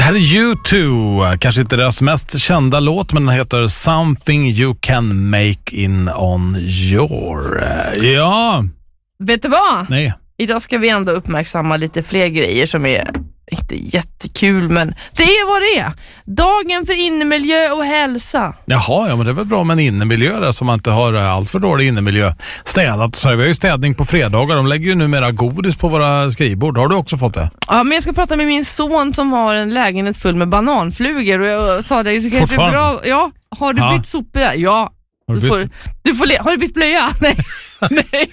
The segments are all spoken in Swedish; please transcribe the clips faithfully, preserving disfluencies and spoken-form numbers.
här är U två, kanske inte deras mest kända låt, men den heter Something You Can Make In On Your. Ja. Vet du vad? Nej. Idag ska vi ändå uppmärksamma lite fler grejer som är inte jättekul, men det är vad det är. Dagen för innemiljö och hälsa. Jaha, ja, men det är väl bra med en innemiljö där, så man inte har allt för dålig innemiljö. Städat, så vi har ju städning på fredagar. De lägger ju numera godis på våra skrivbord. Har du också fått det? Ja, men jag ska prata med min son som har en lägenhet full med bananflugor, och jag sa det, det är bra. Ja, har du ja. bytt sopor där? Ja. Har du, du, får, du får le- Har du bytt blöja? Nej. Nej.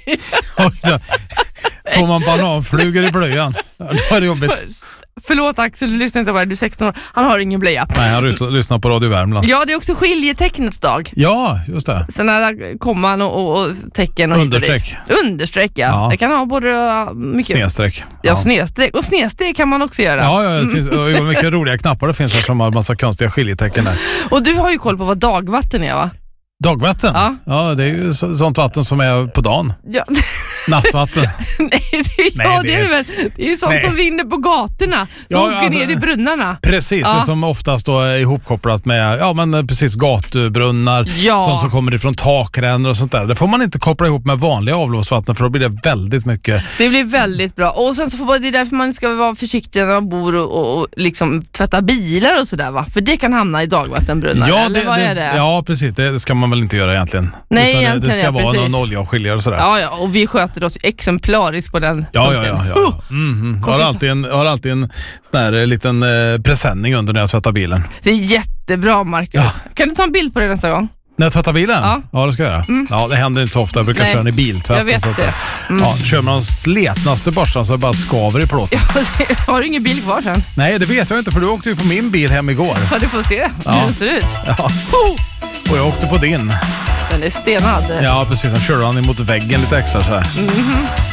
Får man bananflugor i blöjan? Då är det jobbigt. Förlåt Axel, du lyssnar inte på det. Du är sexton år. Han har ingen blöja. Nej, han lyssnar på Radio Värmland. Ja, det är också skiljetecknets dag. Ja, just det. Sen här komman och, och, och tecken och understreck. Understreck, ja. ja. Det kan ha både mycket... Snedstreck. Ja, ja, snedstreck. Och snedstreck kan man också göra. Ja, ja det finns och mycket roliga knappar det finns här som har en massa konstiga skiljetecken där. Och du har ju koll på vad dagvatten är, va? Dagvatten? Ja. Ja, det är ju så, sånt vatten som är på dagen. Ja. Nattvatten. Nej, det, Nej, ja, det, det är är... det väl. Det är ju sånt Nej. som rinner på gatorna. Som Ja, åker alltså, ner i brunnarna. Precis, ja. det som oftast då är ihopkopplat med ja, men precis gatubrunnar, ja. sånt som kommer ifrån takrännor och sånt där. Det får man inte koppla ihop med vanliga avloppsvatten, för då blir det väldigt mycket. Det blir väldigt bra. Och sen så får man, det är därför man ska vara försiktig när man bor och, och, och liksom tvätta bilar och sådär, va? För det kan hamna i dagvattenbrunnar. Ja, eller det, vad det, är det? ja, precis. Det ska man väl inte göra egentligen. Nej, Utan egentligen, det, det ska ja, vara precis. någon olja och skilja och sådär. Ja, ja, och vi sköter oss exemplariskt på den Ja, ja, punkten. ja. ja. Mm, mm. Jag har alltid en, jag har alltid en sån här eh, liten eh, presenning under när jag tvättar bilen. Det är jättebra, Marcus. Ja. Kan du ta en bild på det nästa gång? När jag tvättar bilen? Ja. Ja, det ska jag göra. Mm. Ja, det händer inte så ofta. Jag brukar Nej. köra i biltvätt. Jag vet så att, det. Mm. Ja, kör man de sletnaste borstan så bara skaver i plåten. Ja, har du ingen bil kvar sen? Nej, det vet jag inte, för du åkte ju på min bil hem igår. Ja, du får se Ja. hur den ser ut. Ja. Och jag åkte på din. Den är stenad. Ja, precis. Jag körde han emot väggen lite extra så här. Mm-hmm.